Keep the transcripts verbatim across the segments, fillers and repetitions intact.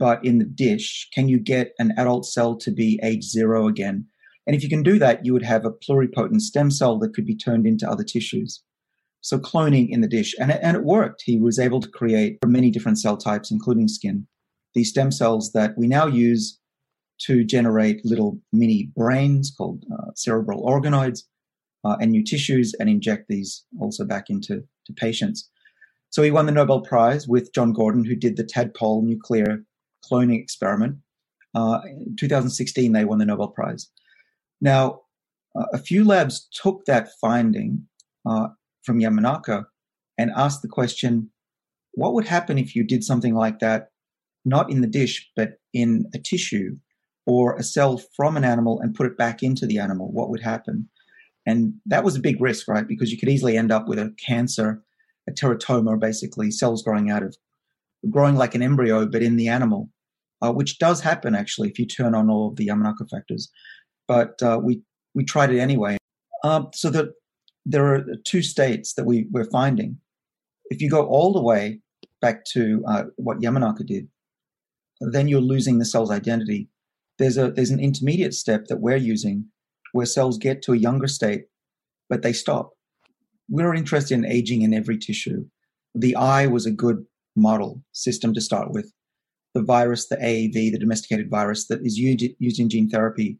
but in the dish, can you get an adult cell to be age zero again? And if you can do that, you would have a pluripotent stem cell that could be turned into other tissues. So cloning in the dish. And it, and it worked. He was able to create many different cell types, including skin, these stem cells that we now use to generate little mini brains called uh, cerebral organoids uh, and new tissues, and inject these also back into to patients. So he won the Nobel Prize with John Gordon, who did the tadpole nuclear cloning experiment. Uh, in two thousand sixteen, they won the Nobel Prize. Now, uh, a few labs took that finding uh, from Yamanaka and asked the question, what would happen if you did something like that, not in the dish, but in a tissue or a cell from an animal and put it back into the animal? What would happen? And that was a big risk, right? Because you could easily end up with a cancer, a teratoma, basically cells growing out of, growing like an embryo, but in the animal, uh, which does happen actually if you turn on all of the Yamanaka factors. But uh, we we tried it anyway. Uh, so that there are two states that we, we're finding. If you go all the way back to uh, what Yamanaka did, then you're losing the cell's identity. There's a there's an intermediate step that we're using where cells get to a younger state, but they stop. We're interested in aging in every tissue. The eye was a good model system to start with. The virus, the A A V, the domesticated virus that is used, used in gene therapy,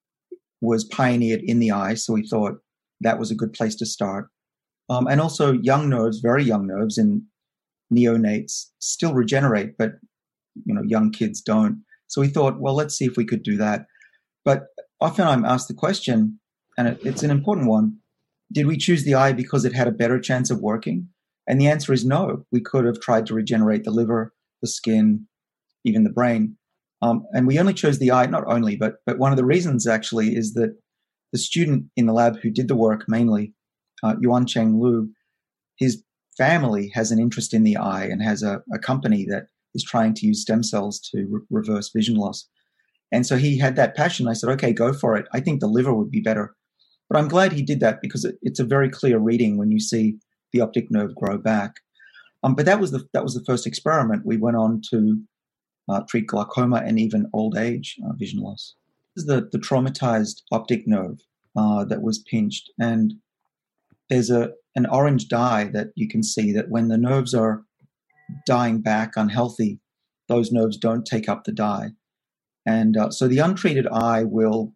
was pioneered in the eye, so we thought that was a good place to start. Um, and also young nerves, very young nerves in neonates still regenerate, but you know, young kids don't. So we thought, well, let's see if we could do that. But often I'm asked the question, and it, it's an important one, did we choose the eye because it had a better chance of working? And the answer is no. We could have tried to regenerate the liver, the skin, even the brain. Um, and we only chose the eye, not only, but but one of the reasons actually is that the student in the lab who did the work mainly, uh, Yuan Cheng Lu, his family has an interest in the eye and has a, a company that is trying to use stem cells to re- reverse vision loss. And so he had that passion. I said, okay, go for it. I think the liver would be better. But I'm glad he did that because it, it's a very clear reading when you see the optic nerve grow back. Um, but that was the that was the first experiment. We went on to uh, treat glaucoma and even old age uh, vision loss. This is the, the traumatized optic nerve uh, that was pinched. And there's a an orange dye that you can see that when the nerves are dying back unhealthy, those nerves don't take up the dye. And uh, so the untreated eye will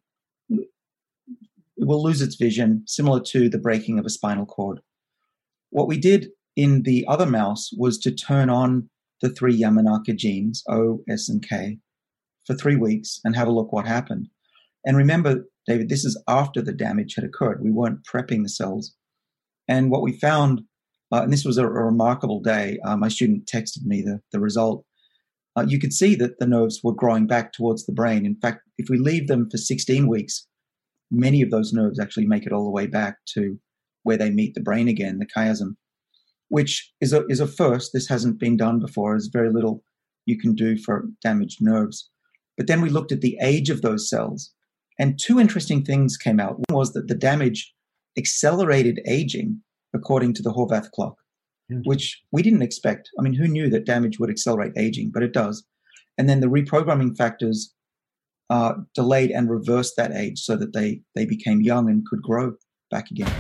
will lose its vision, similar to the breaking of a spinal cord. What we did in the other mouse was to turn on the three Yamanaka genes, O, S, and K, for three weeks and have a look what happened. And remember, David, this is after the damage had occurred. We weren't prepping the cells. And what we found, uh, and this was a, a remarkable day, uh, my student texted me the, the result. Uh, you could see that the nerves were growing back towards the brain. In fact, if we leave them for sixteen weeks, many of those nerves actually make it all the way back to where they meet the brain again, the chiasm, which is a, is a first. This hasn't been done before. There's very little you can do for damaged nerves. But then we looked at the age of those cells, and two interesting things came out. One was that the damage accelerated aging according to the Horvath clock, mm. which we didn't expect. I mean, who knew that damage would accelerate aging? But it does. And then the reprogramming factors uh, delayed and reversed that age so that they, they became young and could grow back again.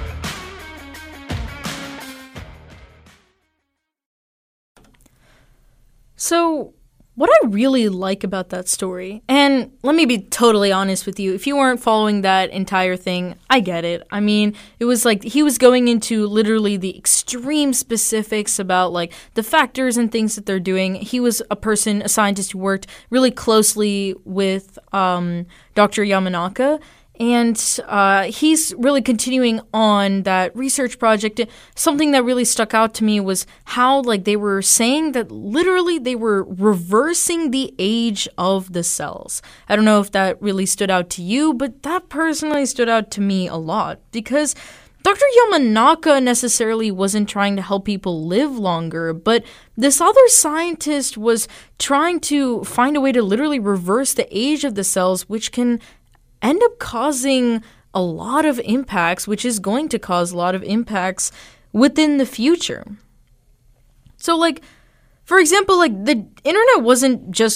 So what I really like about that story, and let me be totally honest with you, if you weren't following that entire thing, I get it. I mean, it was like he was going into literally the extreme specifics about like the factors and things that they're doing. He was a person, a scientist who worked really closely with um, Doctor Yamanaka. And uh, he's really continuing on that research project. Something that really stuck out to me was how, like, they were saying that literally they were reversing the age of the cells. I don't know if that really stood out to you, but that personally stood out to me a lot because Doctor Yamanaka necessarily wasn't trying to help people live longer, but this other scientist was trying to find a way to literally reverse the age of the cells, which can end up causing a lot of impacts, which is going to cause a lot of impacts within the future. So, like, for example, like, the internet wasn't just